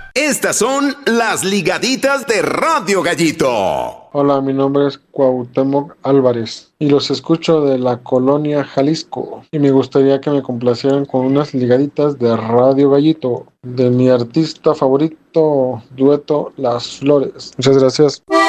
Estas son las ligaditas de Radio Gallito. Hola, mi nombre es Cuauhtémoc Álvarez y los escucho de la colonia Jalisco. Y me gustaría que me complacieran con unas ligaditas de Radio Gallito, de mi artista favorito, dueto Las Flores. Muchas gracias.